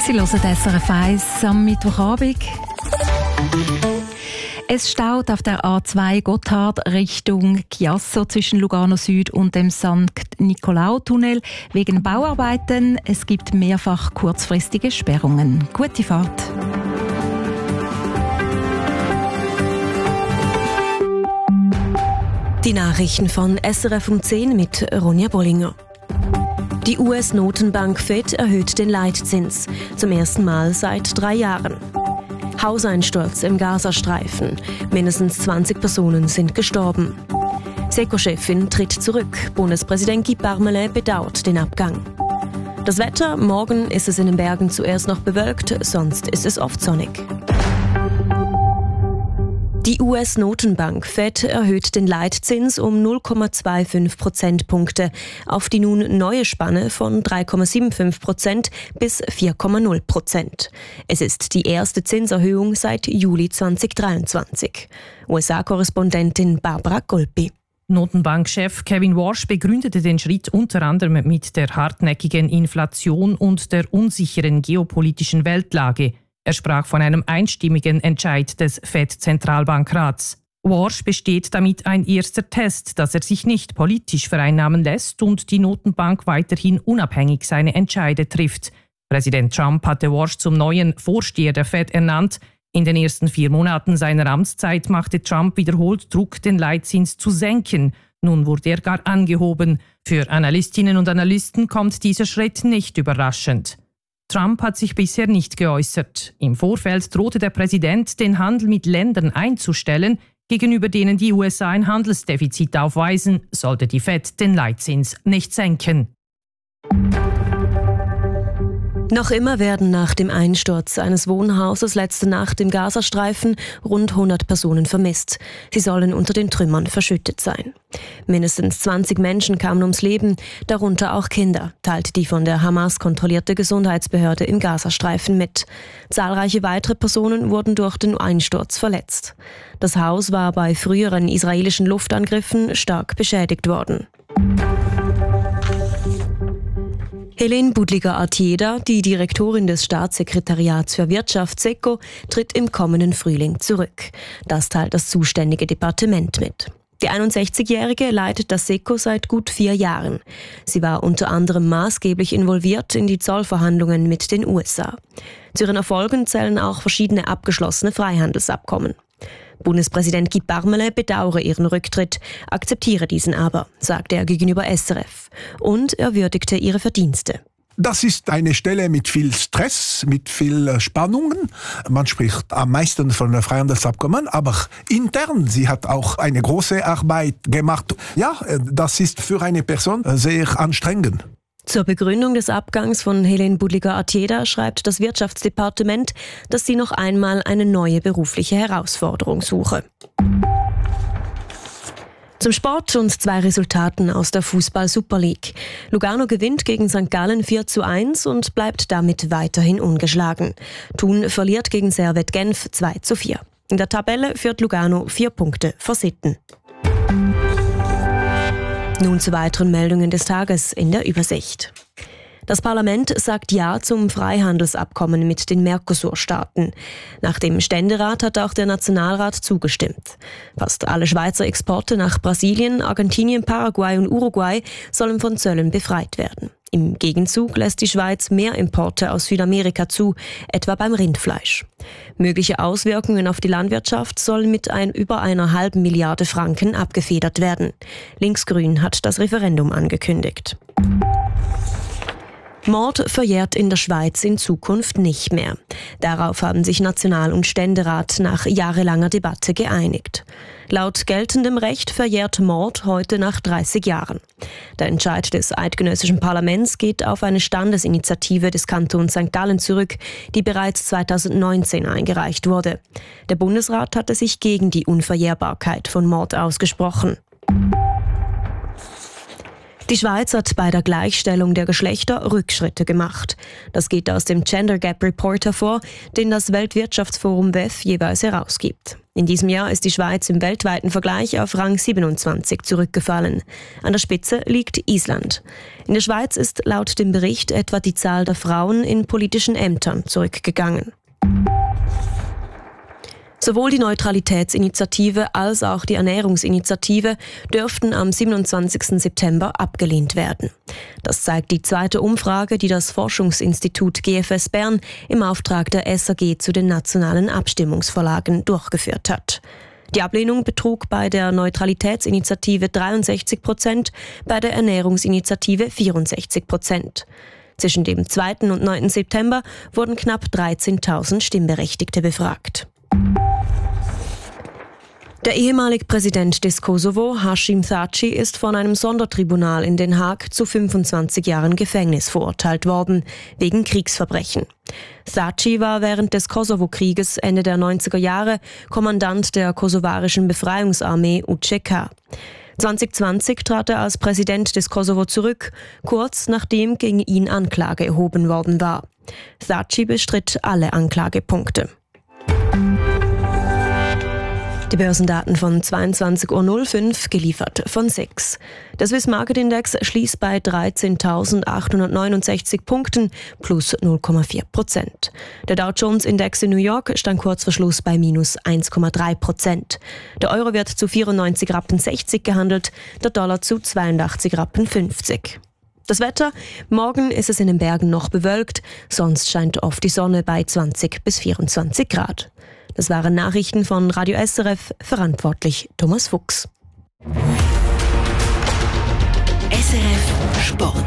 Sie hören SRF 1 am Mittwochabend. Es staut auf der A2 Gotthard Richtung Chiasso zwischen Lugano Süd und dem St. Nicolau-Tunnel wegen Bauarbeiten. Es gibt mehrfach kurzfristige Sperrungen. Gute Fahrt. Die Nachrichten von SRF um 10 mit Ronja Bollinger. Die US-Notenbank Fed erhöht den Leitzins. Zum ersten Mal seit 3 Jahren. Hauseinsturz im Gazastreifen. Mindestens 20 Personen sind gestorben. SECO-Chefin tritt zurück. Bundespräsident Guy Parmelin bedauert den Abgang. Das Wetter: Morgen ist es in den Bergen zuerst noch bewölkt, sonst ist es oft sonnig. Die US-Notenbank Fed erhöht den Leitzins um 0,25 Prozentpunkte auf die nun neue Spanne von 3,75% bis 4,0%. Es ist die erste Zinserhöhung seit Juli 2023. USA-Korrespondentin Barbara Golpi. Notenbankchef Kevin Warsh begründete den Schritt unter anderem mit der hartnäckigen Inflation und der unsicheren geopolitischen Weltlage. Er sprach von einem einstimmigen Entscheid des FED-Zentralbankrats. Warsh besteht damit ein erster Test, dass er sich nicht politisch vereinnahmen lässt und die Notenbank weiterhin unabhängig seine Entscheide trifft. Präsident Trump hatte Warsh zum neuen Vorsteher der FED ernannt. In den ersten 4 Monaten seiner Amtszeit machte Trump wiederholt Druck, den Leitzins zu senken. Nun wurde er gar angehoben. Für Analystinnen und Analysten kommt dieser Schritt nicht überraschend. Trump hat sich bisher nicht geäußert. Im Vorfeld drohte der Präsident, den Handel mit Ländern einzustellen, gegenüber denen die USA ein Handelsdefizit aufweisen, sollte die Fed den Leitzins nicht senken. Noch immer werden nach dem Einsturz eines Wohnhauses letzte Nacht im Gazastreifen rund 100 Personen vermisst. Sie sollen unter den Trümmern verschüttet sein. Mindestens 20 Menschen kamen ums Leben, darunter auch Kinder, teilt die von der Hamas kontrollierte Gesundheitsbehörde im Gazastreifen mit. Zahlreiche weitere Personen wurden durch den Einsturz verletzt. Das Haus war bei früheren israelischen Luftangriffen stark beschädigt worden. Helene Budliger-Artieda, die Direktorin des Staatssekretariats für Wirtschaft SECO, tritt im kommenden Frühling zurück. Das teilt das zuständige Departement mit. Die 61-Jährige leitet das SECO seit gut 4 Jahren. Sie war unter anderem maßgeblich involviert in die Zollverhandlungen mit den USA. Zu ihren Erfolgen zählen auch verschiedene abgeschlossene Freihandelsabkommen. Bundespräsident Guy Parmelin bedauere ihren Rücktritt, akzeptiere diesen aber, sagte er gegenüber SRF. Und er würdigte ihre Verdienste. Das ist eine Stelle mit viel Stress, mit viel Spannungen. Man spricht am meisten von Freihandelsabkommen, aber intern, sie hat auch eine große Arbeit gemacht. Ja, das ist für eine Person sehr anstrengend. Zur Begründung des Abgangs von Helene Budliger-Artieda schreibt das Wirtschaftsdepartement, dass sie noch einmal eine neue berufliche Herausforderung suche. Zum Sport und 2 Resultaten aus der Fußball-Super League. Lugano gewinnt gegen St. Gallen 4:1 und bleibt damit weiterhin ungeschlagen. Thun verliert gegen Servette Genf 2:4. In der Tabelle führt Lugano 4 Punkte vor Sitten. Nun zu weiteren Meldungen des Tages in der Übersicht. Das Parlament sagt Ja zum Freihandelsabkommen mit den Mercosur-Staaten. Nach dem Ständerat hat auch der Nationalrat zugestimmt. Fast alle Schweizer Exporte nach Brasilien, Argentinien, Paraguay und Uruguay sollen von Zöllen befreit werden. Im Gegenzug lässt die Schweiz mehr Importe aus Südamerika zu, etwa beim Rindfleisch. Mögliche Auswirkungen auf die Landwirtschaft sollen mit über 1,5 Milliarde Franken abgefedert werden. Linksgrün hat das Referendum angekündigt. Mord verjährt in der Schweiz in Zukunft nicht mehr. Darauf haben sich National- und Ständerat nach jahrelanger Debatte geeinigt. Laut geltendem Recht verjährt Mord heute nach 30 Jahren. Der Entscheid des eidgenössischen Parlaments geht auf eine Standesinitiative des Kantons St. Gallen zurück, die bereits 2019 eingereicht wurde. Der Bundesrat hatte sich gegen die Unverjährbarkeit von Mord ausgesprochen. Die Schweiz hat bei der Gleichstellung der Geschlechter Rückschritte gemacht. Das geht aus dem Gender Gap Report hervor, den das Weltwirtschaftsforum WEF jeweils herausgibt. In diesem Jahr ist die Schweiz im weltweiten Vergleich auf Rang 27 zurückgefallen. An der Spitze liegt Island. In der Schweiz ist laut dem Bericht etwa die Zahl der Frauen in politischen Ämtern zurückgegangen. Sowohl die Neutralitätsinitiative als auch die Ernährungsinitiative dürften am 27. September abgelehnt werden. Das zeigt die zweite Umfrage, die das Forschungsinstitut GFS Bern im Auftrag der SAG zu den nationalen Abstimmungsvorlagen durchgeführt hat. Die Ablehnung betrug bei der Neutralitätsinitiative 63%, bei der Ernährungsinitiative 64%. Zwischen dem 2. und 9. September wurden knapp 13.000 Stimmberechtigte befragt. Der ehemalige Präsident des Kosovo, Hashim Thaçi, ist von einem Sondertribunal in Den Haag zu 25 Jahren Gefängnis verurteilt worden, wegen Kriegsverbrechen. Thaçi war während des Kosovo-Krieges Ende der 90er Jahre Kommandant der kosovarischen Befreiungsarmee UÇK. 2020 trat er als Präsident des Kosovo zurück, kurz nachdem gegen ihn Anklage erhoben worden war. Thaçi bestritt alle Anklagepunkte. Die Börsendaten von 22.05 Uhr, geliefert von SIX. Der Swiss Market Index schließt bei 13.869 Punkten, plus 0,4%. Der Dow Jones Index in New York stand kurz vor Schluss bei minus 1,3%. Der Euro wird zu 94,60 Rappen gehandelt, der Dollar zu 82,50 Rappen. Das Wetter: Morgen ist es in den Bergen noch bewölkt, sonst scheint oft die Sonne bei 20 bis 24 Grad. Das waren Nachrichten von Radio SRF, verantwortlich Thomas Fuchs. SRF Sport.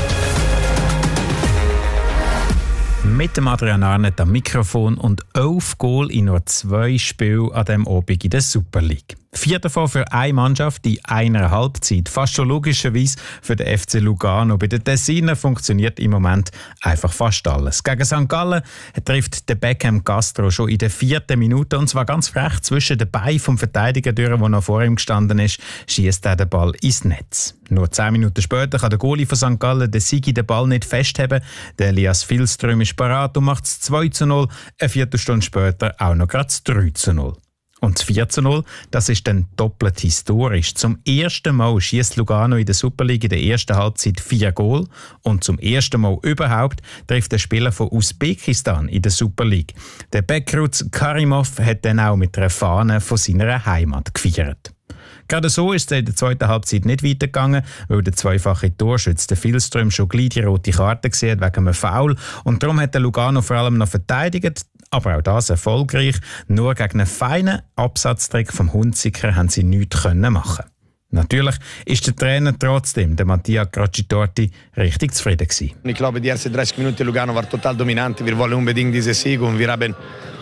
Mit dem Adrian Arnett am Mikrofon und 11 Goal in nur 2 Spielen an diesem Abend in der Super League. 4 davon für eine Mannschaft in einer Halbzeit. Fast schon logischerweise für den FC Lugano. Bei den Tessiner funktioniert im Moment einfach fast alles. Gegen St. Gallen trifft der Beckham Castro schon in der 4. Minute, und zwar ganz frech zwischen den Beinen vom Verteidiger durch, der noch vor ihm gestanden ist, schießt er den Ball ins Netz. Nur 10 Minuten später kann der Goalie von St. Gallen den Sigi den Ball nicht festheben. Der Elias Filström ist parat und macht es 2:0. Eine Viertelstunde später auch noch gerade 3:0. Und das 4:0, das ist dann doppelt historisch. Zum ersten Mal schießt Lugano in der Super League in der ersten Halbzeit 4 Goal. Und zum ersten Mal überhaupt trifft der Spieler von Usbekistan in der Super League. Der Bekruz Karimov hat dann auch mit einer Fahne von seiner Heimat gefeiert. Gerade so ist es in der zweiten Halbzeit nicht weitergegangen, weil der zweifache Torschütze Filström schon gleich die rote Karte gesehen hat wegen einem Foul. Und darum hat der Lugano vor allem noch verteidigt, aber auch das erfolgreich. Nur gegen einen feinen Absatztrick vom Hunziker haben sie nichts machen. Natürlich ist der Trainer trotzdem, der Mattia Crocitorti, richtig zufrieden gewesen. Ich glaube, die ersten 30 Minuten Lugano war total dominant. Wir wollen unbedingt diesen Sieg und wir haben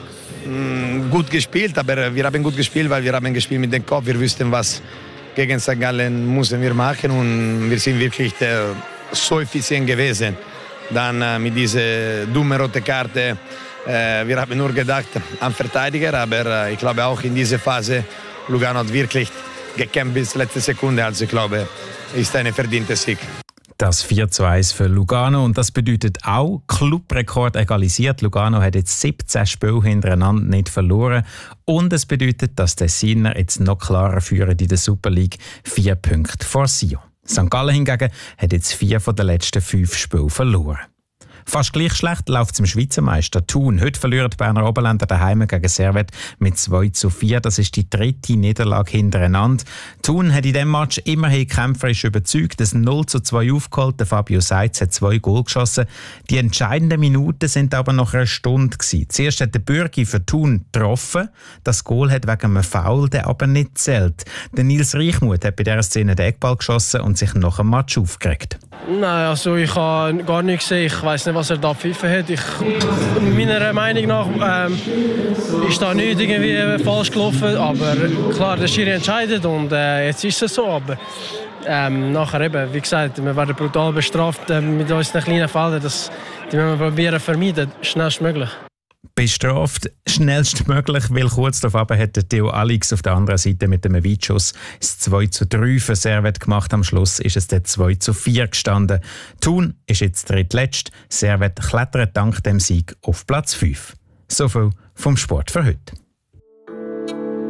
gut gespielt, aber wir haben gut gespielt, weil wir haben gespielt mit dem Kopf. Wir wussten, was gegen St. Gallen müssen wir machen, und wir sind wirklich so effizient gewesen. Dann mit dieser dummen roten Karte, wir haben nur gedacht an Verteidiger, aber ich glaube auch in dieser Phase Lugano hat wirklich gekämpft bis letzte Sekunde, also ich glaube, ist ein verdienter Sieg. Das 4:1 für Lugano, und das bedeutet auch Clubrekord egalisiert. Lugano hat jetzt 17 Spiele hintereinander nicht verloren, und es bedeutet, dass die Tessiner jetzt noch klarer führen in der Super League, 4 Punkte vor Sion. St. Gallen hingegen hat jetzt 4 von den letzten 5 Spielen verloren. Fast gleich schlecht läuft es im Schweizer Meister Thun. Heute verlieren die Berner Oberländer daheim gegen Servette mit 2:4. Das ist die 3. Niederlage hintereinander. Thun hat in diesem Match immerhin kämpferisch überzeugt. Das 0:2 aufgeholt. Der Fabio Seitz hat 2 Goal geschossen. Die entscheidenden Minuten sind aber nach einer Stunde gewesen. Zuerst hat der Bürgi für Thun getroffen. Das Goal hat wegen einem Foul, der aber nicht zählt. Der Nils Reichmuth hat bei dieser Szene den Eckball geschossen und sich nach dem Match aufgeregt. Nein, also ich habe gar nichts gesehen. Ich weiss nicht, was er da gepfiffen hat. Meiner Meinung nach ist da nichts irgendwie falsch gelaufen. Aber klar, der Schiri entscheidet, und jetzt ist es so. Aber nachher eben, wie gesagt, wir werden brutal bestraft mit unseren kleinen Fehlern. Die müssen wir probieren vermeiden, schnellstmöglich. Bestraft schnellstmöglich, weil kurz darauf hat der Theo Alex auf der anderen Seite mit einem Weitschuss das 2:3 für Servette gemacht. Am Schluss ist es der 2:4 gestanden. Thun ist jetzt drittletzt. Servette klettert dank dem Sieg auf Platz 5. So viel vom Sport für heute.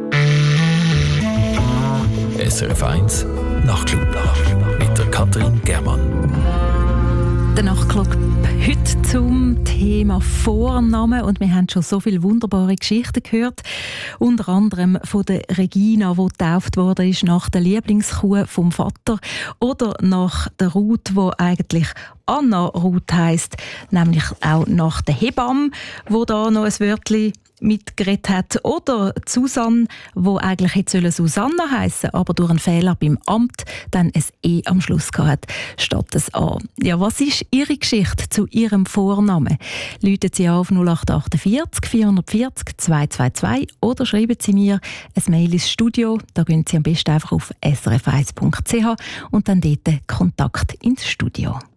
SRF 1 Nachtclub mit der Katrin Germann. Der Nachtclub heute zum Thema Vornamen und wir haben schon so viele wunderbare Geschichten gehört, unter anderem von der Regina, die getauft worden ist nach der Lieblingskuh vom Vater, oder nach der Ruth, die eigentlich Anna Ruth heisst, nämlich auch nach der Hebamme, wo da noch ein Wörtchen mitgeredet hat, oder Susanne, wo eigentlich hätte Susanna heissen, aber durch einen Fehler beim Amt dann ein E am Schluss gehabt statt ein A. Ja, was ist Ihre Geschichte zu Ihrem Vornamen? Läuten Sie auf 0848 440 222 oder schreiben Sie mir ein Mail ins Studio. Da gehen Sie am besten einfach auf srf1.ch und dann dort Kontakt ins Studio.